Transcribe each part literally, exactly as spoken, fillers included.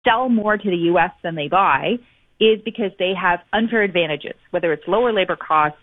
sell more to the U S than they buy is because they have unfair advantages, whether it's lower labor costs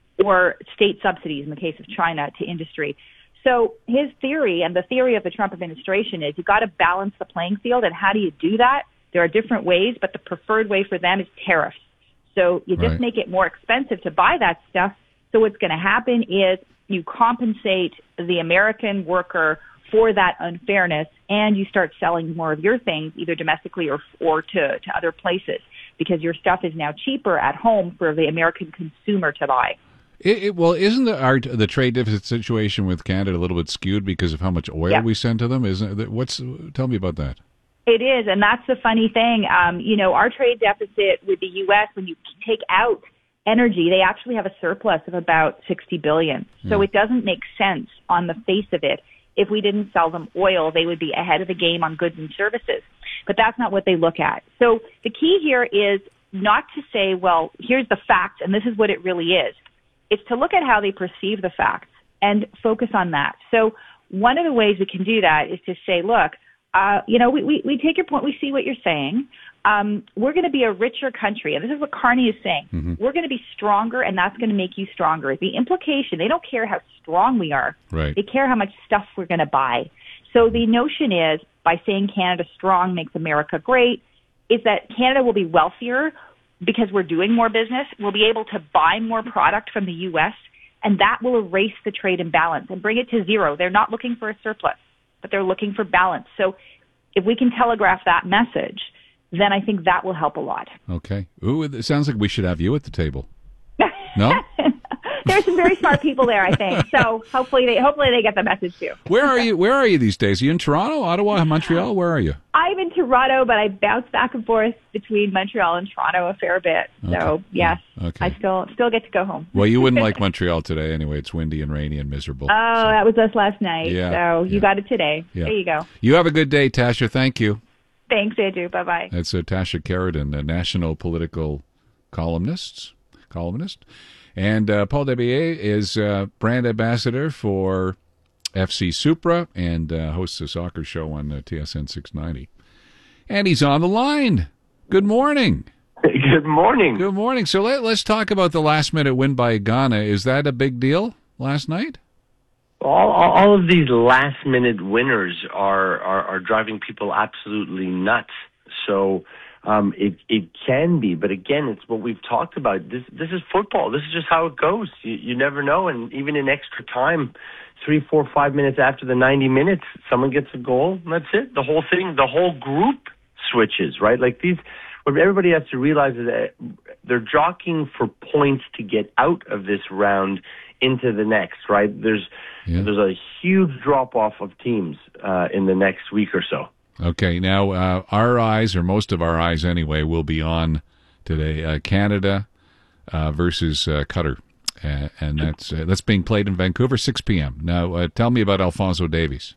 or state subsidies in the case of China to industry. So his theory and the theory of the Trump administration is you've got to balance the playing field. And how do you do that? There are different ways, but the preferred way for them is tariffs. So you just Right. make it more expensive to buy that stuff. So what's going to happen is you compensate the American worker for that unfairness, and you start selling more of your things either domestically or or to, to other places because your stuff is now cheaper at home for the American consumer to buy. It, it, well, isn't the our, the trade deficit situation with Canada a little bit skewed because of how much oil Yeah. we send to them? Isn't it? What's tell me about that? It is, and that's the funny thing. Um, you know, our trade deficit with the U S, when you take out energy, they actually have a surplus of about sixty billion dollars. So Yeah. it doesn't make sense on the face of it. If we didn't sell them oil, they would be ahead of the game on goods and services. But that's not what they look at. So the key here is not to say, well, here's the facts, and this is what it really is. It's to look at how they perceive the facts and focus on that. So one of the ways we can do that is to say, look, uh, you know, we, we, we take your point, we see what you're saying. Um, we're going to be a richer country. And this is what Carney is saying. Mm-hmm. We're going to be stronger, and that's going to make you stronger. The implication, they don't care how strong we are. Right. They care how much stuff we're going to buy. So the notion is, by saying Canada strong makes America great, is that Canada will be wealthier because we're doing more business. We'll be able to buy more product from the U S, and that will erase the trade imbalance and bring it to zero. They're not looking for a surplus, but they're looking for balance. So if we can telegraph that message, then I think that will help a lot. Okay. Ooh, it sounds like we should have you at the table. No? There's some very smart people there, I think. So hopefully they hopefully they get the message too. Where are you? Where are you these days? Are you in Toronto, Ottawa, Montreal? Where are you? I'm in Toronto, but I bounce back and forth between Montreal and Toronto a fair bit. So Okay. yes, Okay. I still still get to go home. Well, you wouldn't like Montreal today anyway. It's windy and rainy and miserable. Oh, that was us last night. Yeah, So you yeah. got it today. Yeah. There you go. You have a good day, Tasha. Thank you. Thanks, Andrew. Bye bye. That's uh, Tasha Karaden, a national political columnist. Columnist. And uh, Paul Debier is uh, brand ambassador for F C Supra and uh, hosts a soccer show on uh, T S N six ninety. And he's on the line. Good morning. Good morning. Good morning. So let, let's talk about the last-minute win by Ghana. Is that a big deal last night? All, all of these last-minute winners are, are, are driving people absolutely nuts. So um, it it can be, but again, it's what we've talked about. This this is football. This is just how it goes. You, you never know, and even in extra time, three, four, five minutes after the ninety minutes, someone gets a goal, and that's it. The whole thing, the whole group switches, right? Like these, what everybody has to realize is that they're jockeying for points to get out of this round into the next, right? There's Yeah. there's a huge drop-off of teams uh, in the next week or so. Okay, now uh, our eyes, or most of our eyes anyway, will be on today uh, Canada uh, versus uh, Qatar, uh, and that's uh, that's being played in Vancouver, six p.m. Now, uh, tell me about Alphonso Davies.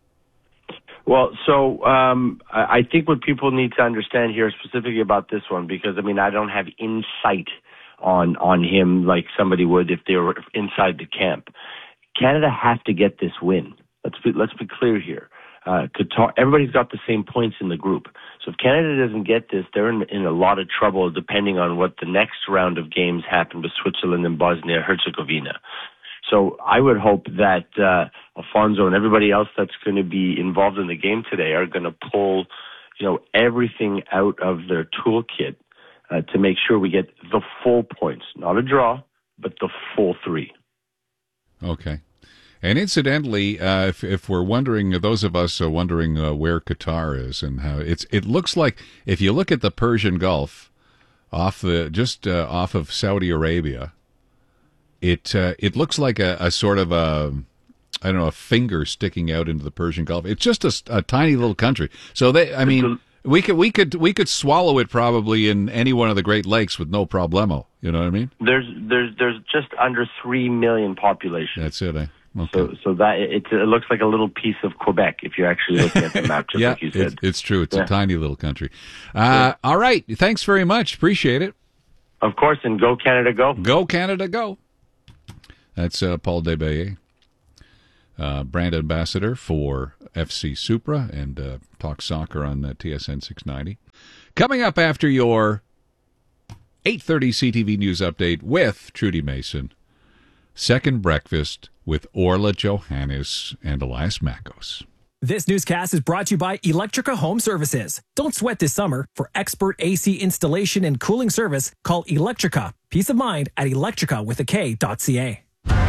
Well, so um, I I think what people need to understand here specifically about this one, because, I mean, I don't have insight on on him like somebody would if they were inside the camp. Canada have to get this win. Let's be, let's be clear here. Uh, Qatar, everybody's got the same points in the group. So if Canada doesn't get this, they're in, in a lot of trouble depending on what the next round of games happen with Switzerland and Bosnia-Herzegovina. So I would hope that uh, Alfonso and everybody else that's going to be involved in the game today are going to pull, you know, everything out of their toolkit uh, to make sure we get the full points, not a draw, but the full three. Okay. And incidentally, uh, if if we're wondering, those of us are wondering uh, where Qatar is and how it's, it looks like if you look at the Persian Gulf, off the just uh, off of Saudi Arabia, it uh, it looks like a, a sort of a I don't know a finger sticking out into the Persian Gulf. It's just a, a tiny little country. So they, I mean, we could we could we could swallow it probably in any one of the Great Lakes with no problemo. You know what I mean? There's there's there's just under three million population. That's it. Eh? Okay. So, so that it, it looks like a little piece of Quebec if you're actually looking at the map, just yeah, like you said. It's, it's true. It's Yeah. a tiny little country. Uh, all right. Thanks very much. Appreciate it. Of course, and go Canada, go. Go Canada, go. That's uh, Paul Debayer. uh, brand ambassador for F C Supra, and uh, talk soccer on uh, T S N six ninety. Coming up after your eight thirty C T V News Update with Trudy Mason, Second Breakfast with Orla Johannes and Elias Makos. This newscast is brought to you by Electrica Home Services. Don't sweat this summer. For expert A C installation and cooling service, call Electrica. Peace of mind at electrica with a K dot C A.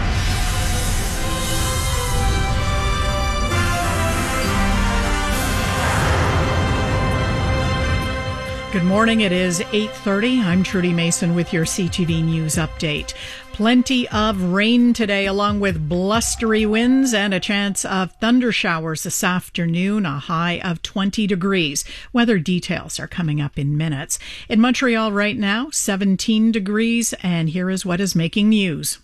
Good morning. It is eight thirty. I'm Trudy Mason with your C T V News Update. Plenty of rain today, along with blustery winds and a chance of thunder showers this afternoon, a high of twenty degrees. Weather details are coming up in minutes. In Montreal right now, seventeen degrees, and here is what is making news.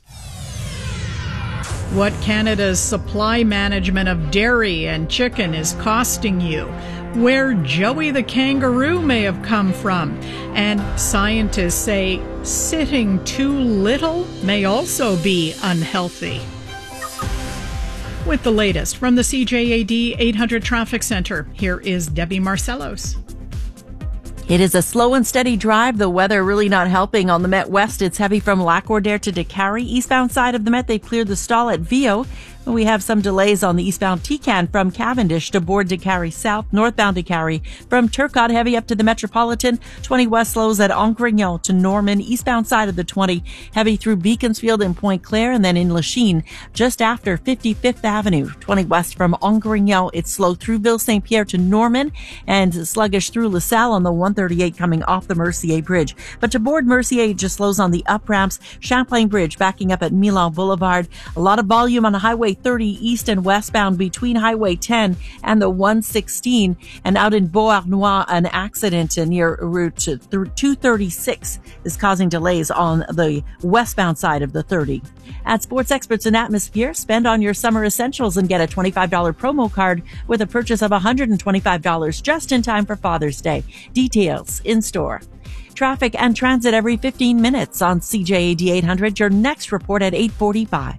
What Canada's supply management of dairy and chicken is costing you, where Joey the kangaroo may have come from, and scientists say sitting too little may also be unhealthy. With the latest from the C J A D eight hundred Traffic Center, here is Debbie Marcellos. It is a slow and steady drive. The weather really not helping on the Met West. It's heavy from Lac-Audière to Décarie. Eastbound side of the Met, they cleared the stall at Viau. We have some delays on the eastbound T-Can from Cavendish to Bourg Décarie South, northbound Décarie from Turcotte, heavy up to the Metropolitan. twenty west slows at Angrignon to Norman, eastbound side of the twenty, heavy through Beaconsfield and Pointe Claire, and then in Lachine, just after fifty-fifth Avenue. twenty west from Angrignon, it's slow through Ville Saint-Pierre to Norman, and sluggish through LaSalle on the one thirty-eight coming off the Mercier Bridge. But to board Mercier, just slows on the up ramps. Champlain Bridge backing up at Milan Boulevard. A lot of volume on Highway thirty east and westbound between Highway ten and the one sixteen, and out in Beauharnois, an accident near Route two thirty-six is causing delays on the westbound side of the thirty. At Sports Experts and Atmosphere, spend on your summer essentials and get a twenty-five dollars promo card with a purchase of one hundred twenty-five dollars just in time for Father's Day. Details in store. Traffic and transit every fifteen minutes on C J A D eight hundred. Your next report at eight forty-five.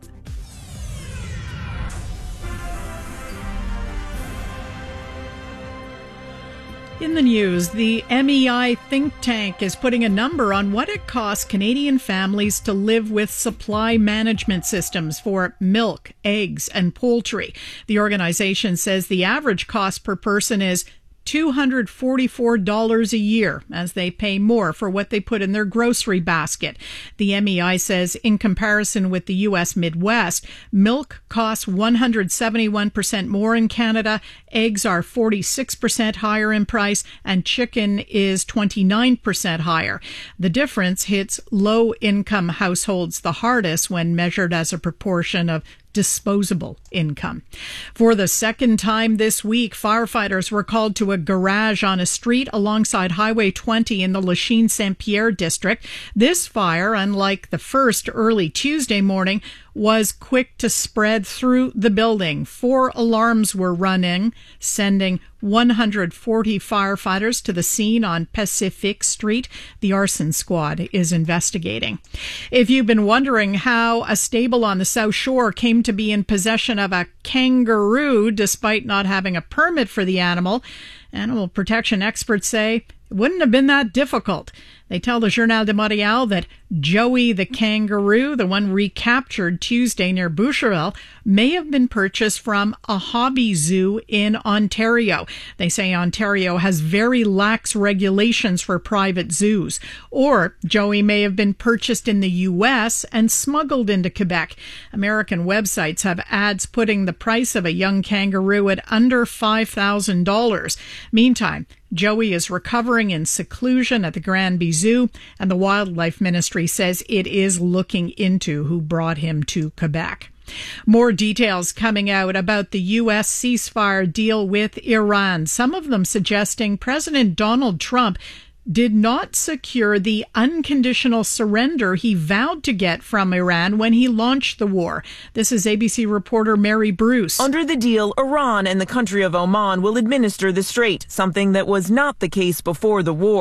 In the news, the M E I think tank is putting a number on what it costs Canadian families to live with supply management systems for milk, eggs, and poultry. The organization says the average cost per person is two hundred forty-four dollars a year, as they pay more for what they put in their grocery basket. The M E I says in comparison with the U S Midwest, milk costs one hundred seventy-one percent more in Canada, eggs are forty-six percent higher in price, and chicken is twenty-nine percent higher. The difference hits low-income households the hardest when measured as a proportion of disposable income. For the second time this week, firefighters were called to a garage on a street alongside Highway twenty in the Lachine Saint Pierre district. This fire, unlike the first early Tuesday morning, was quick to spread through the building. Four alarms were running, sending one hundred forty firefighters to the scene on Pacific Street. The arson squad is investigating. If you've been wondering how a stable on the South Shore came to be in possession of a kangaroo despite not having a permit for the animal, animal protection experts say it wouldn't have been that difficult. They tell the Journal de Montréal that Joey the kangaroo, the one recaptured Tuesday near Boucherville, may have been purchased from a hobby zoo in Ontario. They say Ontario has very lax regulations for private zoos. Or Joey may have been purchased in the U S and smuggled into Quebec. American websites have ads putting the price of a young kangaroo at under five thousand dollars. Meantime, Joey is recovering in seclusion at the Granby Zoo, and the Wildlife Ministry says it is looking into who brought him to Quebec. More details coming out about the U S ceasefire deal with Iran, some of them suggesting President Donald Trump did not secure the unconditional surrender he vowed to get from Iran when he launched the war. This is A B C reporter Mary Bruce. Under the deal, Iran and the country of Oman will administer the strait, something that was not the case before the war.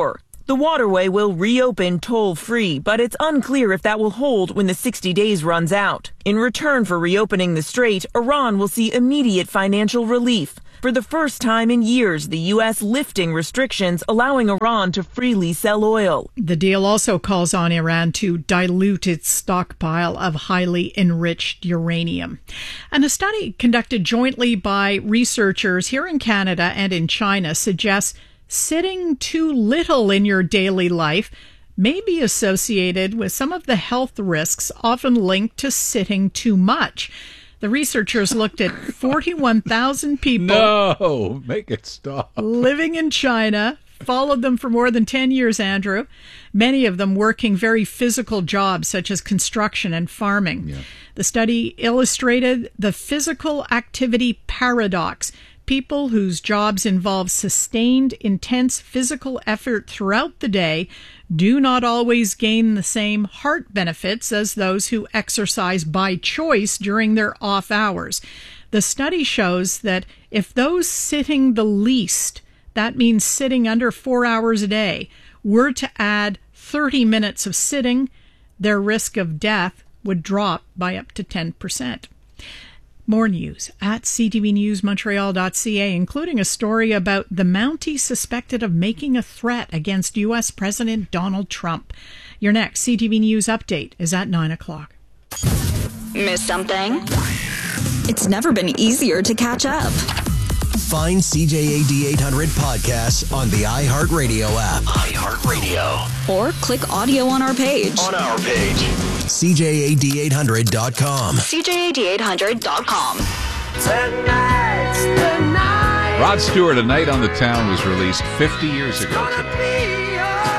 The waterway will reopen toll-free, but it's unclear if that will hold when the sixty days runs out. In return for reopening the strait, Iran will see immediate financial relief. For the first time in years, the U S lifting restrictions, allowing Iran to freely sell oil. The deal also calls on Iran to dilute its stockpile of highly enriched uranium. And a study conducted jointly by researchers here in Canada and in China suggests sitting too little in your daily life may be associated with some of the health risks often linked to sitting too much. The researchers looked at forty-one thousand people. No, make it stop. Living in China, followed them for more than ten years, Andrew. Many of them working very physical jobs such as construction and farming. Yeah. The study illustrated the physical activity paradox. People whose jobs involve sustained, intense physical effort throughout the day do not always gain the same heart benefits as those who exercise by choice during their off hours. The study shows that if those sitting the least, that means sitting under four hours a day, were to add thirty minutes of sitting, their risk of death would drop by up to ten percent. More news at c t v news montreal dot c a, including a story about the Mountie suspected of making a threat against U S President Donald Trump. Your next C T V News update is at nine o'clock. Miss something? It's never been easier to catch up. Find C J A D eight hundred podcasts on the iHeartRadio app. iHeartRadio. Or click audio on our page. On our page. C J A D eight hundred dot com. C J A D eight hundred dot com. Tonight's the night. Rod Stewart, A Night on the Town, was released fifty years ago today.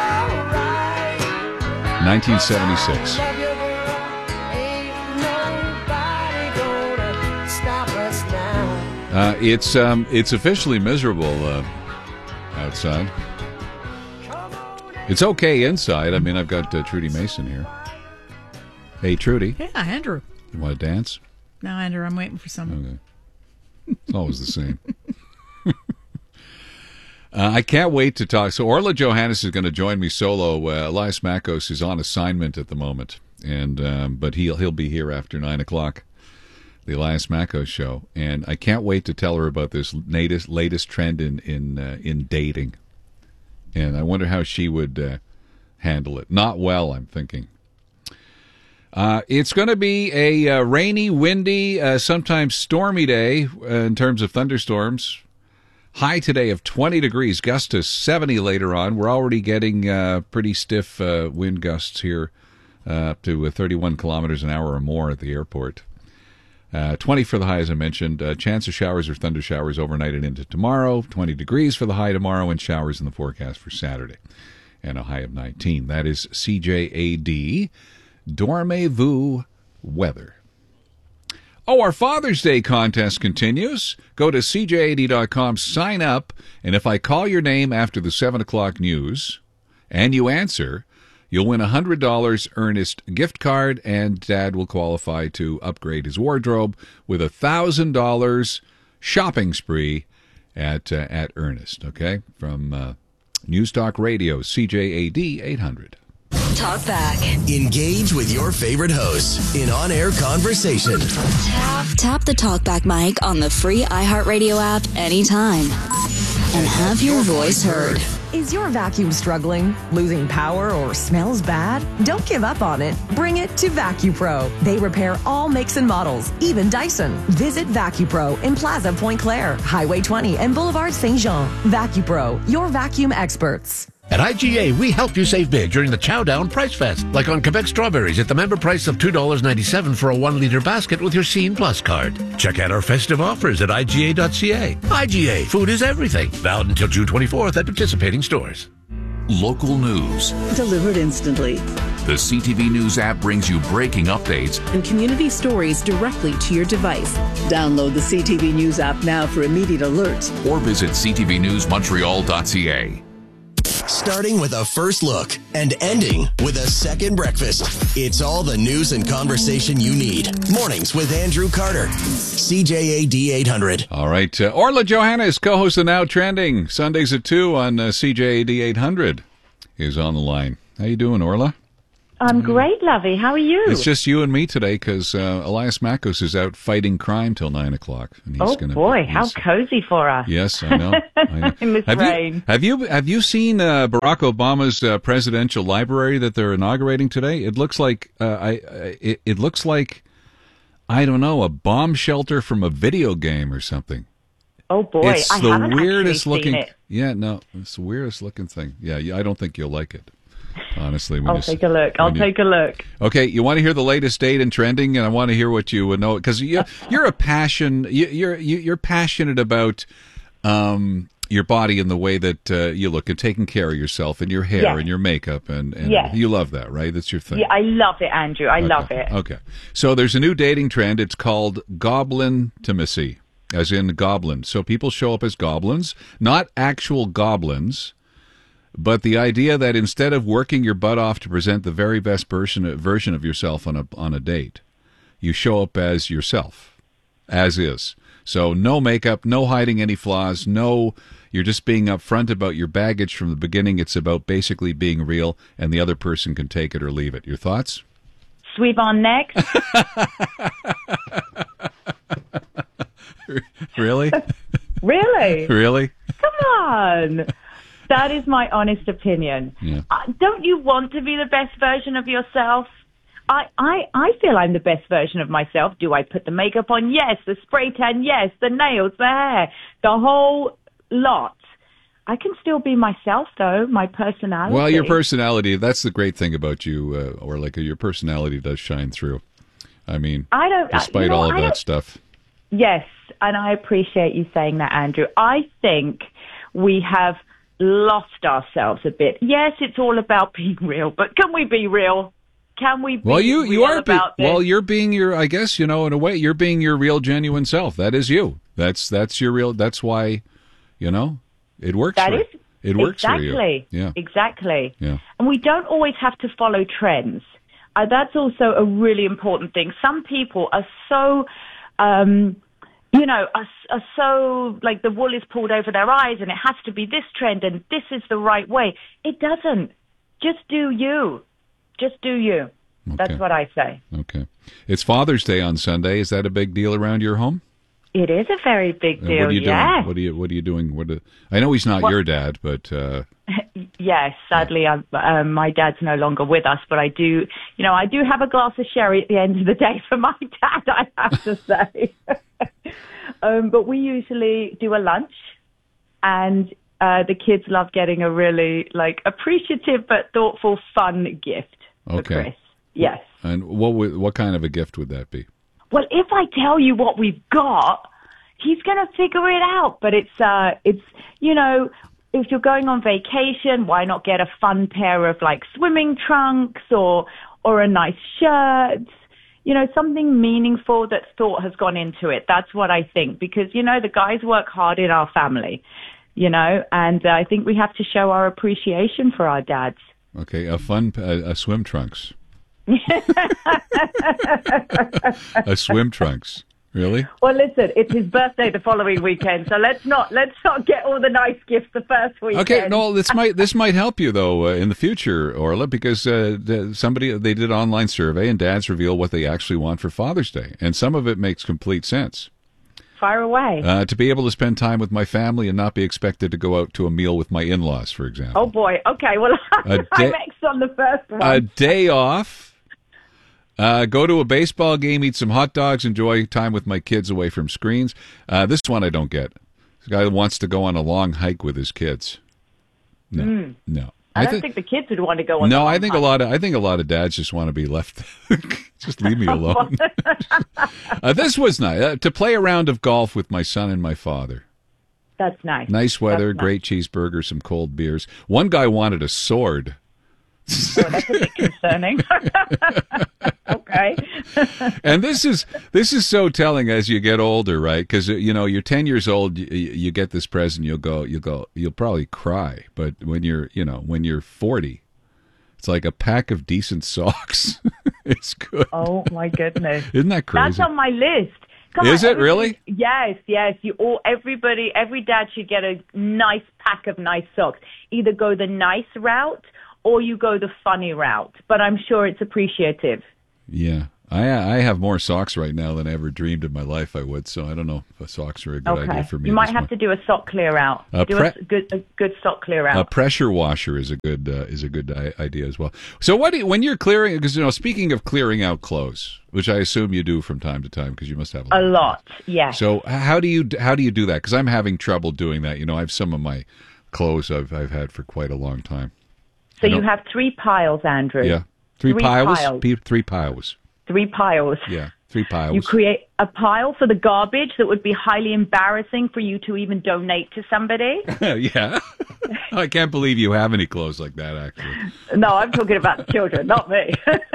nineteen seventy-six. Uh, it's um, it's officially miserable uh, outside. It's okay inside. I mean, I've got uh, Trudy Mason here. Hey, Trudy. Yeah, Andrew. You want to dance? No, Andrew, I'm waiting for someone. Okay. It's always the same. uh, I can't wait to talk. So Orla Johannes is going to join me solo. Uh, Elias Makos is on assignment at the moment, and um, but he'll he'll be here after nine o'clock. The Elias Makos show, and I can't wait to tell her about this latest latest trend in in uh, in dating, and I wonder how she would uh, handle it. Not well, I'm thinking. Uh, it's going to be a uh, rainy, windy, uh, sometimes stormy day uh, in terms of thunderstorms. High today of twenty degrees, gusts to seventy later on. We're already getting uh, pretty stiff uh, wind gusts here, uh, up to uh, thirty-one kilometers an hour or more at the airport. Uh, twenty for the high, as I mentioned. Uh, chance of showers or thunder showers overnight and into tomorrow. twenty degrees for the high tomorrow, and showers in the forecast for Saturday. And a high of nineteen. That is C J A D Dormez-vous weather. Oh, our Father's Day contest continues. Go to c j a d dot com, sign up, and if I call your name after the seven o'clock news and you answer, you'll win a one hundred dollars Earnest gift card, and Dad will qualify to upgrade his wardrobe with a one thousand dollars shopping spree at uh, at Earnest, okay? From uh, News Talk Radio, C J A D eight hundred. Talk back. Engage with your favorite hosts in on-air conversation. Tap, tap the TalkBack mic on the free iHeartRadio app anytime. And have your voice heard. Is your vacuum struggling, losing power, or smells bad? Don't give up on it. Bring it to VacuPro. They repair all makes and models, even Dyson. Visit VacuPro in Plaza Point Claire, Highway twenty, and Boulevard Saint Jean. VacuPro, your vacuum experts. At I G A, we help you save big during the Chow Down Price Fest, like on Quebec strawberries at the member price of two dollars and ninety-seven cents for a one-liter basket with your Scene Plus card. Check out our festive offers at I G A dot C A. I G A, food is everything. Valid until June twenty-fourth at participating stores. Local news. Delivered instantly. The C T V News app brings you breaking updates and community stories directly to your device. Download the C T V News app now for immediate alerts. Or visit c t v news montreal dot c a. Starting with a first look and ending with a second breakfast. It's all the news and conversation you need. Mornings with Andrew Carter. C J A D eight hundred. All right. Uh, Orla Johannes, co-host of Now Trending. Sundays at two on uh, C J A D eight hundred. is on the line. How you doing, Orla? I'm great, Lovey. How are you? It's just you and me today because uh, Elias Makos is out fighting crime till nine o'clock. And he's oh gonna, boy, he's, how cozy for us! Yes, I know. I know. In this have rain. You, have you have you seen uh, Barack Obama's uh, presidential library that they're inaugurating today? It looks like uh, I. I it, it looks like I don't know, a bomb shelter from a video game or something. Oh boy, it's I the haven't weirdest actually looking. seen it. Yeah, no, it's the weirdest looking thing. Yeah, I don't think you'll like it. Honestly, when I'll you, take a look. I'll you, take a look. Okay, you want to hear the latest date and trending, and I want to hear what you would know because you, you're a passion. You, you're you, you're passionate about um, your body and the way that uh, you look and taking care of yourself and your hair Yes. and your makeup and, and Yes. you love that, right? That's your thing. Yeah, I love it, Andrew. I okay. love it. Okay, so there's a new dating trend. It's called goblin-timacy, as in goblin. So people show up as goblins, not actual goblins. But the idea that instead of working your butt off to present the very best version version of yourself on a on a date, you show up as yourself, as is. So no makeup, no hiding any flaws, no, you're just being upfront about your baggage from the beginning. It's about basically being real, and the other person can take it or leave it. Your thoughts? Sweep on next. Really? Really? Really? Come on. That is my honest opinion. Yeah. Uh, don't you want to be the best version of yourself? I, I, I feel I'm the best version of myself. Do I put the makeup on? Yes. The spray tan? Yes. The nails, the hair, the whole lot. I can still be myself, though, my personality. Well, your personality, that's the great thing about you, uh, or like your personality does shine through. I mean, I don't, despite you know, all of I that don't- stuff. Yes, and I appreciate you saying that, Andrew. I think we have lost ourselves a bit. Yes, it's all about being real, but can we be real? Can we be Well, you real you are be, about this? well. You're being your, I guess, you know, in a way, you're being your real, genuine self. That is you. That's that's your real. That's why, you know, it works. That for, is it works exactly, for you. Yeah, exactly. yeah. And we don't always have to follow trends. Uh, that's also a really important thing. Some people are so, um, you know, are, are so, like, the wool is pulled over their eyes and it has to be this trend and this is the right way. It doesn't. Just do you. Just do you. Okay. That's what I say. Okay. It's Father's Day on Sunday. Is that a big deal around your home? It is a very big Uh, deal, what are you yes. doing? What are you What are you doing? What? Do, I know he's not Well- your dad, but uh, Yes, sadly, I'm, um, my dad's no longer with us, but I do, you know, I do have a glass of sherry at the end of the day for my dad, I have to say. um, but we usually do a lunch, and uh, the kids love getting a really, like, appreciative but thoughtful, fun gift for okay. Chris. Yes. And what would, what kind of a gift would that be? Well, if I tell you what we've got, he's going to figure it out. But it's, uh, it's, you know, if you're going on vacation, why not get a fun pair of like swimming trunks or, or a nice shirt? You know, something meaningful that thought has gone into it. That's what I think, because, you know, the guys work hard in our family, you know, and uh, I think we have to show our appreciation for our dads. Okay, a fun a, a swim trunks. A swim trunks. Really? Well, listen, it's his birthday the following weekend, so let's not let's not get all the nice gifts the first weekend. Okay, no, this might this might help you though uh, in the future, Orla, because uh, the, somebody they did an online survey and dads reveal what they actually want for Father's Day, and some of it makes complete sense. Fire away. Uh, to be able to spend time with my family and not be expected to go out to a meal with my in-laws, for example. Oh boy. Okay. Well, A I'm day- next on the first one. A day off. Uh, go to a baseball game, eat some hot dogs, enjoy time with my kids away from screens. Uh, this one I don't get. This guy wants to go on a long hike with his kids. No, Mm. no. I don't thi- think the kids would want to go on. No, the I long think a hike. lot of I think a lot of dads just want to be left. Just leave me alone. uh, this was nice uh, to play a round of golf with my son and my father. That's nice. Nice weather, That's nice. great cheeseburger, some cold beers. One guy wanted a sword. Oh, that's a bit concerning. Okay. And this is this is so telling as you get older, right? Because you know you're ten years old, you, you get this present, you'll go, you'll go, you'll probably cry. But when you're, you know, when you're forty, it's like a pack of decent socks. It's good. Oh my goodness! Isn't that crazy? That's on my list. Come Is on, it really? Yes, yes. You all, everybody, every dad should get a nice pack of nice socks. Either go the nice route or you go the funny route. But I'm sure it's appreciative. Yeah. I I have more socks right now than I ever dreamed in my life I would, so I don't know if socks are a good Okay. idea for me. You might this have month. to do a sock clear out. A do pre- a good a good sock clear out. A pressure washer is a good uh, is a good I- idea as well. So what do you, when you're clearing, because you know, speaking of clearing out clothes, which I assume you do from time to time because you must have a lot. A lot, yes. So how do you how do you do that? Because I'm having trouble doing that. You know, I have some of my clothes I've I've had for quite a long time. So I you don't- have three piles, Andrew. Yeah, three, Three piles. piles. Pe- three piles. Three piles. Yeah, three piles. You create a pile for the garbage that would be highly embarrassing for you to even donate to somebody. Yeah. I can't believe you have any clothes like that, actually. No, I'm talking about the children, not me.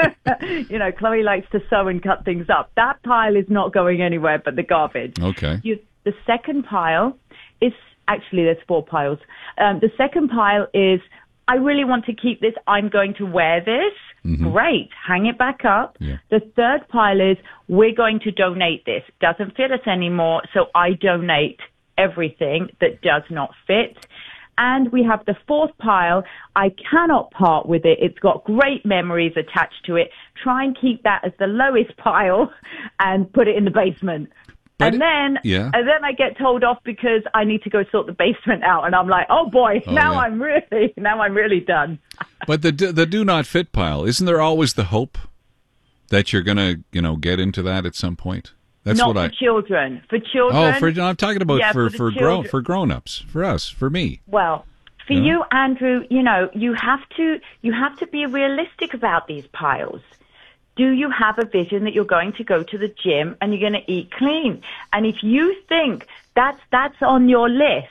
You know, Chloe likes to sew and cut things up. That pile is not going anywhere but the garbage. Okay. You, the second pile is, actually there's four piles. Um, the second pile is, I really want to keep this, I'm going to wear this. Mm-hmm. Great, hang it back up. Yeah. The third pile is, we're going to donate this. Doesn't fit us anymore, so I donate everything that does not fit. And we have the fourth pile. I cannot part with it. It's got great memories attached to it. Try and keep that as the lowest pile and put it in the basement. But and then, yeah. and then I get told off because I need to go sort the basement out, and I'm like, oh boy, Oh, now yeah. I'm really, now I'm really done. But the the do not fit pile, isn't there always the hope that you're gonna you know get into that at some point? That's Not what for I. children. For children. Oh, for no, I'm talking about Yeah, for for the for grown children. for grown ups, for us, for me. Well, for Yeah. you, Andrew, you know, you have to you have to be realistic about these piles. Do you have a vision that you're going to go to the gym and you're going to eat clean? And if you think that's that's on your list,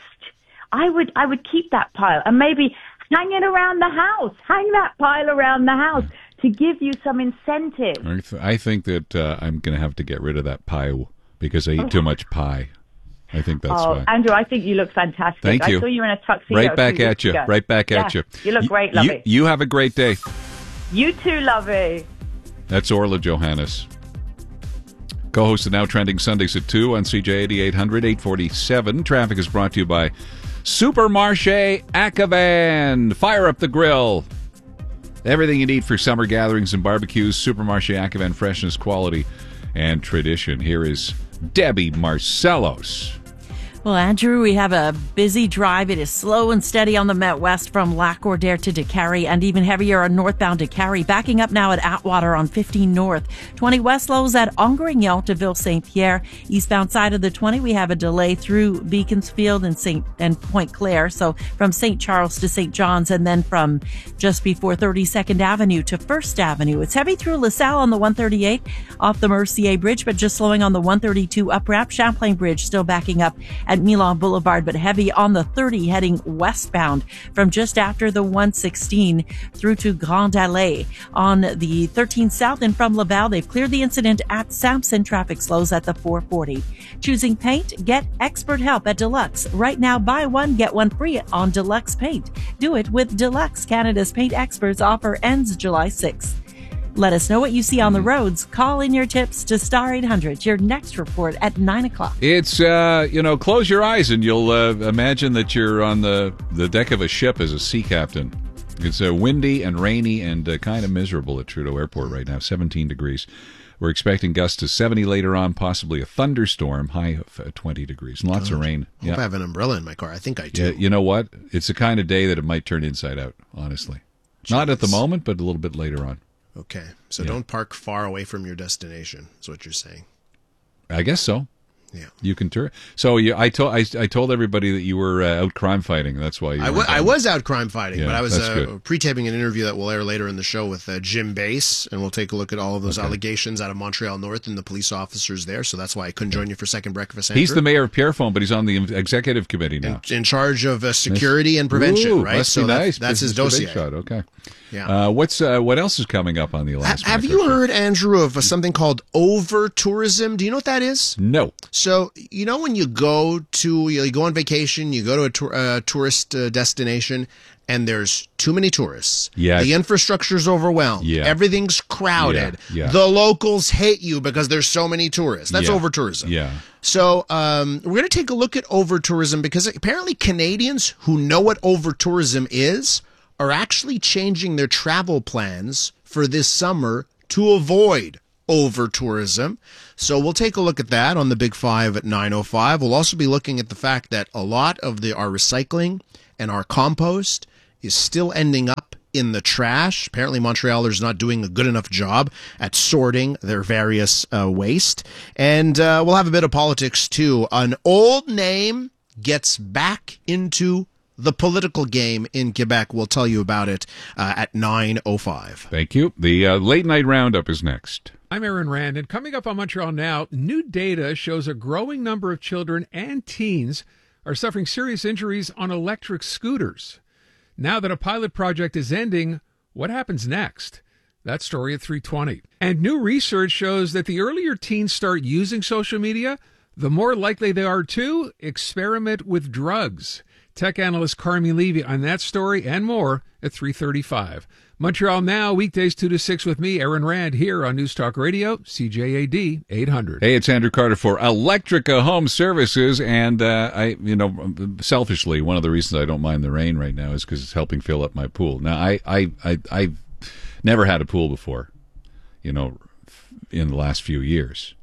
I would I would keep that pile and maybe hang it around the house. Hang that pile around the house to give you some incentive. I th- I think that uh, I'm going to have to get rid of that pie because I eat too much pie. I think that's oh, why. Andrew, I think you look fantastic. Thank you. I saw you in a tuxedo. Right back two at weeks you. ago. Right back at Yeah, you. You look Y- great, you, lovey. you have a great day. You too, lovey. That's Orla Johannes. Co-host of Now Trending Sundays at two on C J eighty-eight hundred, eight forty-seven. Traffic is brought to you by Supermarché Akavan. Fire up the grill. Everything you need for summer gatherings and barbecues. Supermarché Akavan, freshness, quality, and tradition. Here is Debbie Marcellos. Well, Andrew, we have a busy drive. It is slow and steady on the Met West from Lac-Ordere to DeCarry and even heavier on northbound DeCarry. Backing up now at Atwater on fifteen North. twenty West slows at Angrignon to Ville-Saint-Pierre. Eastbound side of the twenty, we have a delay through Beaconsfield and Saint and Point Claire. So from Saint Charles to Saint John's and then from just before thirty-second Avenue to First Avenue. It's heavy through LaSalle on the one thirty-eight off the Mercier Bridge, but just slowing on the one thirty-two up ramp. Champlain Bridge still backing up at Milan Boulevard, but heavy on the thirty heading westbound from just after the one sixteen through to Grande Allée. On the thirteen South and from Laval, they've cleared the incident at Sampson. Traffic slows at the four forty. Choosing paint? Get expert help at Deluxe. Right now, buy one, get one free on Deluxe Paint. Do it with Deluxe. Canada's paint experts offer ends July sixth. Let us know what you see on the roads. Call in your tips to Star eight hundred. Your next report at nine o'clock. It's, uh, you know, close your eyes and you'll uh, imagine that you're on the, the deck of a ship as a sea captain. It's uh, windy and rainy and uh, kind of miserable at Trudeau Airport right now, seventeen degrees. We're expecting gusts to seventy later on, possibly a thunderstorm, high of uh, twenty degrees. And lots Oh, of rain. I hope I have an umbrella in my car. I think I do. Yeah, you know what? It's the kind of day that it might turn inside out, honestly. Jeez. Not at the moment, but a little bit later on. Okay, so Yeah. don't park far away from your destination, is what you're saying. I guess so. Yeah. You can turn. So you, I told I, I told everybody that you were uh, out crime fighting. That's why you. I, were w- I was out crime fighting, Yeah, but I was that's uh, good. pre-taping an interview that will air later in the show with uh, Jim Bass, and we'll take a look at all of those Okay. allegations out of Montreal North and the police officers there. So that's why I couldn't join you for Second Breakfast. He's Andrew. the mayor of Pierrefonds, but he's on the executive committee now. in, in charge of uh, security and prevention, Ooh, right? Must So be that- nice. that's his Business to dossier. Big Shot. Okay. Yeah. Uh, what's uh, what else is coming up on the Ha- last? have you heard, Andrew, of uh, something called over tourism? Do you know what that is? No. So, you know, when you go to, you go on vacation, you go to a tour, uh, tourist uh, destination, and there's too many tourists. Yeah. The infrastructure's overwhelmed. Yeah. Everything's crowded. Yeah, yeah. The locals hate you because there's so many tourists. That's Yeah. over tourism. Yeah. So um, we're going to take a look at over tourism because apparently Canadians who know what over tourism is are actually changing their travel plans for this summer to avoid over-tourism. So we'll take a look at that on the Big Five at nine oh five. We'll also be looking at the fact that a lot of the our recycling and our compost is still ending up in the trash. Apparently, Montrealers not doing a good enough job at sorting their various uh, waste. And uh, we'll have a bit of politics, too. An old name gets back into the political game in Quebec. We'll tell you about it uh, at nine oh five. Thank you. The uh, late night roundup is next. I'm Aaron Rand, and coming up on Montreal Now, new data shows a growing number of children and teens are suffering serious injuries on electric scooters. Now that a pilot project is ending, what happens next? That story at three twenty. And new research shows that the earlier teens start using social media, the more likely they are to experiment with drugs. Tech analyst Carmi Levy on that story and more at three thirty-five. Montreal Now, weekdays two to six with me, Aaron Rand, here on News Talk Radio, C J A D eight hundred. Hey, it's Andrew Carter for Electrica Home Services, and uh, I, you know, selfishly, one of the reasons I don't mind the rain right now is because it's helping fill up my pool. Now, I, I, I, I've never had a pool before, you know, in the last few years.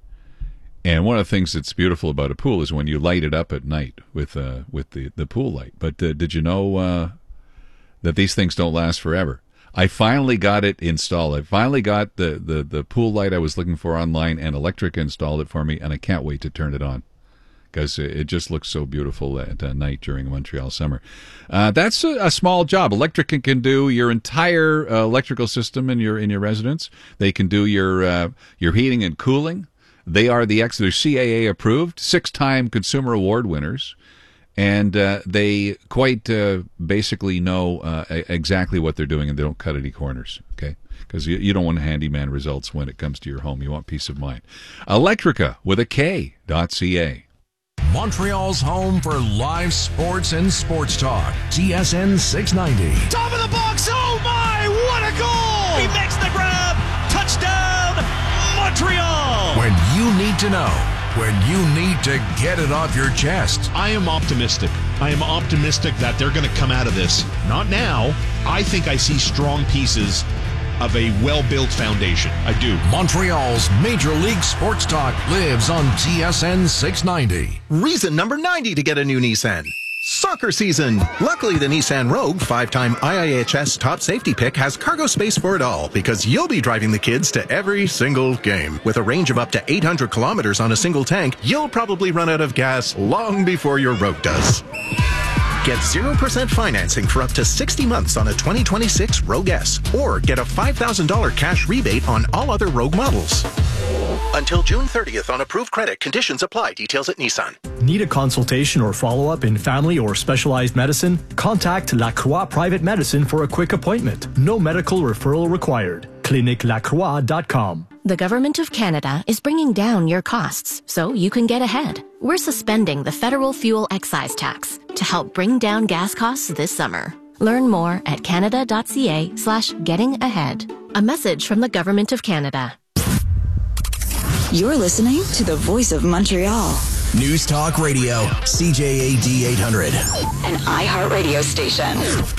And one of the things that's beautiful about a pool is when you light it up at night with uh, with the, the pool light. But uh, did you know uh, that these things don't last forever? I finally got it installed. I finally got the, the, the pool light I was looking for online, and Electrica installed it for me, and I can't wait to turn it on because it just looks so beautiful at uh, night during Montreal summer. Uh, that's a, a small job. Electrica can do your entire uh, electrical system in your in your residence. They can do your uh, your heating and cooling. They are the ex. They're C A A approved, six-time Consumer Award winners. And uh, they quite uh, basically know uh, exactly what they're doing, and they don't cut any corners, okay? Because you, you don't want handyman results when it comes to your home. You want peace of mind. Electrica with a K dot C A. Montreal's home for live sports and sports talk. T S N six ninety. Top of the box. Oh, my. What a goal. He makes the grab. Touchdown, Montreal. When you need to know. When you need to get it off your chest. I am optimistic. I am optimistic that they're going to come out of this. Not now. I think I see strong pieces of a well-built foundation. I do. Montreal's Major League Sports Talk lives on T S N six ninety. Reason number ninety to get a new Nissan. Soccer season. Luckily, the Nissan Rogue, five-time I I H S top safety pick, has cargo space for it all because you'll be driving the kids to every single game. With a range of up to eight hundred kilometers on a single tank, you'll probably run out of gas long before your Rogue does. Get zero percent financing for up to sixty months on a twenty twenty-six Rogue S, or get a five thousand dollars cash rebate on all other Rogue models. Until June thirtieth on approved credit. Conditions apply. Details at Nissan. Need a consultation or follow-up in family or specialized medicine? Contact La Croix Private Medicine for a quick appointment. No medical referral required. clinique lacroix dot com. The Government of Canada is bringing down your costs so you can get ahead. We're suspending the federal fuel excise tax to help bring down gas costs this summer. Learn more at canada.ca slash getting ahead. A message from the Government of Canada. You're listening to the Voice of Montreal. News Talk Radio, C J A D eight hundred. An iHeartRadio station.